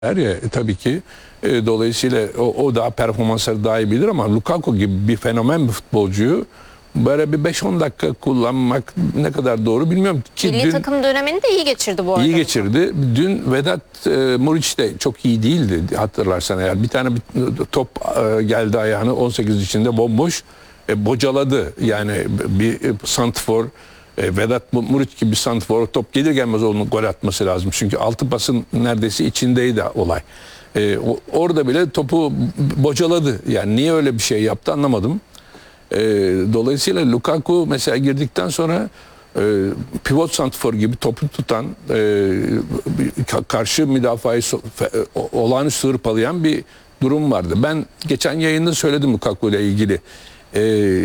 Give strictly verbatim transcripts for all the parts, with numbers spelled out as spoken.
ya, e, tabii ki e, dolayısıyla o, o daha performansları daha iyi bilir ama Lukaku gibi bir fenomen bir futbolcuyu böyle bir beş on dakika kullanmak ne kadar doğru bilmiyorum ki. Milli dün, takım dönemini de iyi geçirdi bu arada. İyi geçirdi. Dün Vedat e, Muriç de çok iyi değildi hatırlarsan eğer. Bir tane bir top e, geldi ayağını on sekiz içinde bomboş e, bocaladı. Yani bir e, santrfor e, Vedat Muriç gibi bir santrfor top gelir gelmez onun gol atması lazım. Çünkü altı pasın neredeyse içindeydi olay. E, o, orada bile topu bocaladı. Yani niye öyle bir şey yaptı anlamadım. E, dolayısıyla Lukaku mesela girdikten sonra e, pivot santrfor gibi topu tutan e, karşı müdafayı so, fe, olağanüstü hırpalayan bir durum vardı. Ben geçen yayında söyledim Lukaku ile ilgili. E,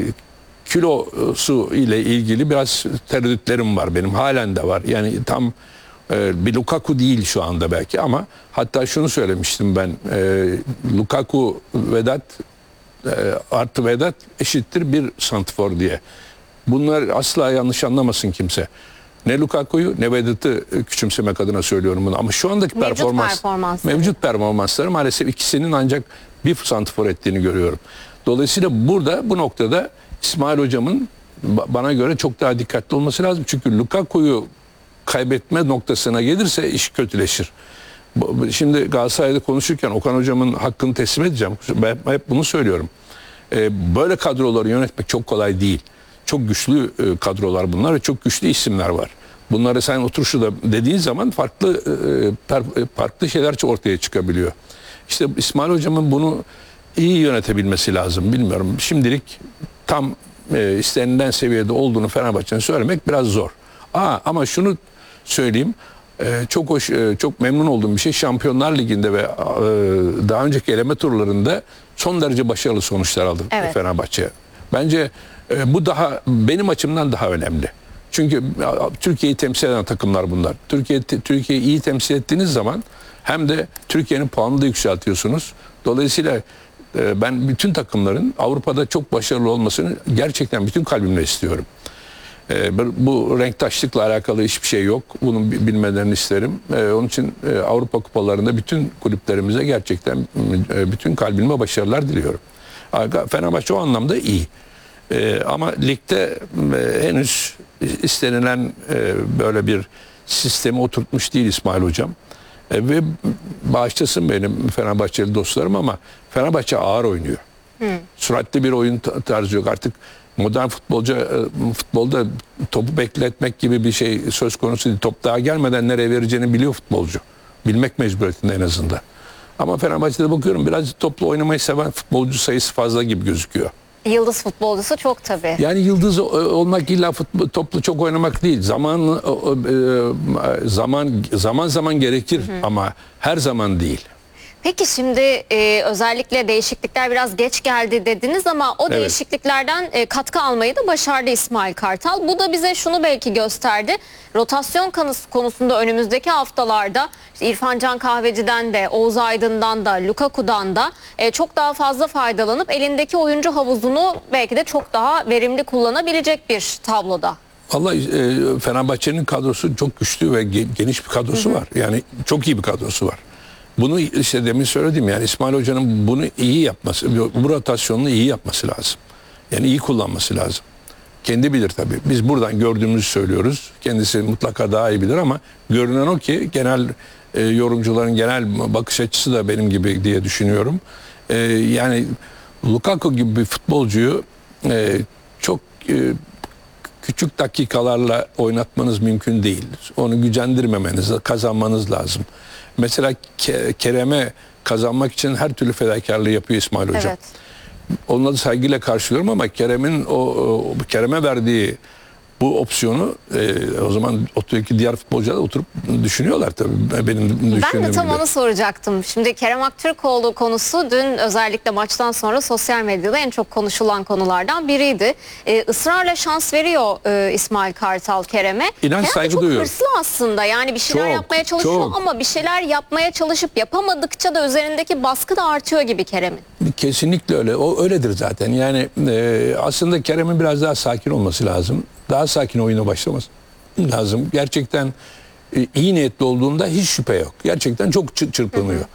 kilosu ile ilgili biraz tereddütlerim var benim. Halen de var. Yani tam e, bir Lukaku değil şu anda belki ama hatta şunu söylemiştim ben. E, Lukaku Vedat artı Vedat eşittir bir santrfor diye. Bunlar asla yanlış anlamasın kimse. Ne Lukaku'yu ne Vedat'ı küçümsemek adına söylüyorum bunu. Ama şu andaki mevcut performans, performansları. mevcut performansları maalesef ikisinin ancak bir santrfor ettiğini görüyorum. Dolayısıyla burada bu noktada İsmail Hocam'ın bana göre çok daha dikkatli olması lazım. Çünkü Lukaku'yu kaybetme noktasına gelirse iş kötüleşir. Şimdi Galatasaray'da konuşurken Okan Hocam'ın hakkını teslim edeceğim. Ben hep bunu söylüyorum. Böyle kadroları yönetmek çok kolay değil. Çok güçlü kadrolar bunlar ve çok güçlü isimler var. Bunları sen otur şurada dediğin zaman farklı farklı şeyler ortaya çıkabiliyor. İşte İsmail Hocam'ın bunu iyi yönetebilmesi lazım. Bilmiyorum. Şimdilik tam istenilen seviyede olduğunu Fenerbahçe'nin söylemek biraz zor. Aa, ama şunu söyleyeyim. Ee, çok hoş, e, çok memnun olduğum bir şey. Şampiyonlar Ligi'nde ve e, daha önceki eleme turlarında son derece başarılı sonuçlar aldı evet. Fenerbahçe. Bence e, bu daha benim açımdan daha önemli. Çünkü Türkiye'yi temsil eden takımlar bunlar. Türkiye Türkiye'yi iyi temsil ettiğiniz zaman hem de Türkiye'nin puanını da yükseltiyorsunuz. Dolayısıyla e, ben bütün takımların Avrupa'da çok başarılı olmasını gerçekten bütün kalbimle istiyorum. Bu renktaşlıkla alakalı hiçbir şey yok. Bunu bilmelerini isterim. Onun için Avrupa kupalarında bütün kulüplerimize gerçekten bütün kalbime başarılar diliyorum. Fenerbahçe o anlamda iyi. Ama ligde henüz istenilen böyle bir sistemi oturtmuş değil İsmail Hocam. Ve bağışlasın benim Fenerbahçeli dostlarım ama Fenerbahçe ağır oynuyor. Hmm. Süratli bir oyun tarzı yok. Artık modern futbolcu futbolda topu bekletmek gibi bir şey söz konusu değil. Top daha gelmeden nereye vereceğini biliyor futbolcu. Bilmek mecburiyetinde en azından. Ama Fenerbahçe'de bakıyorum biraz toplu oynamayı seven futbolcu sayısı fazla gibi gözüküyor. Yıldız futbolcusu çok tabii. Yani yıldız olmak illa futbol, toplu çok oynamak değil. Zaman zaman zaman zaman gerekir hı hı. ama her zaman değil. Peki şimdi e, özellikle değişiklikler biraz geç geldi dediniz ama o evet. değişikliklerden e, katkı almayı da başardı İsmail Kartal. Bu da bize şunu belki gösterdi. Rotasyon konusunda önümüzdeki haftalarda işte İrfan Can Kahveci'den de, Oğuz Aydın'dan da, Lukaku'dan da e, çok daha fazla faydalanıp elindeki oyuncu havuzunu belki de çok daha verimli kullanabilecek bir tabloda. Vallahi e, Fenerbahçe'nin kadrosu çok güçlü ve geniş bir kadrosu hı hı. var. Yani çok iyi bir kadrosu var. Bunu işte demin söyledim yani İsmail Hoca'nın bunu iyi yapması, bu rotasyonunu iyi yapması lazım. Yani iyi kullanması lazım. Kendi bilir tabii. Biz buradan gördüğümüzü söylüyoruz. Kendisi mutlaka daha iyi bilir ama görünen o ki genel e, yorumcuların genel bakış açısı da benim gibi diye düşünüyorum. E, yani Lukaku gibi bir futbolcuyu e, çok e, küçük dakikalarla oynatmanız mümkün değil. Onu gücendirmemeniz, kazanmanız lazım. Mesela Kerem'e kazanmak için her türlü fedakarlığı yapıyor İsmail Hoca. Evet. Onları saygıyla karşılıyorum ama Kerem'in o, o Kerem'e verdiği bu opsiyonu e, o zaman oturuki diğer futbolcular da oturup düşünüyorlar tabii. Benim düşündüğüm Ben de tam gibi. onu soracaktım. Şimdi Kerem Aktürkoğlu konusu dün özellikle maçtan sonra sosyal medyada en çok konuşulan konulardan biriydi. Ee, ısrarla şans veriyor e, İsmail Kartal Kerem'e. İnan Kerem saygı çok duyuyorum. hırslı aslında. Yani bir şeyler çok, yapmaya çalışıyor çok. ama bir şeyler yapmaya çalışıp yapamadıkça da üzerindeki baskı da artıyor gibi Kerem'in. Kesinlikle öyle. O öyledir zaten. Yani e, aslında Kerem'in biraz daha sakin olması lazım. Daha sakin oyuna başlaması lazım. Gerçekten e, iyi niyetli olduğunda hiç şüphe yok. Gerçekten çok çı- çırpınıyor.